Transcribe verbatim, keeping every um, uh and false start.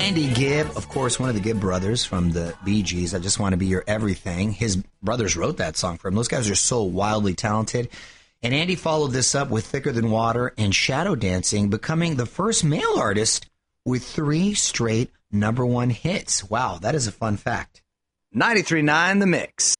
Andy Gibb, of course, one of the Gibb brothers from the Bee Gees, I Just Want to Be Your Everything. His brothers wrote that song for him. Those guys are so wildly talented. And Andy followed this up with Thicker Than Water and Shadow Dancing, becoming the first male artist with three straight number one hits. Wow, that is a fun fact. ninety-three point nine The Mix.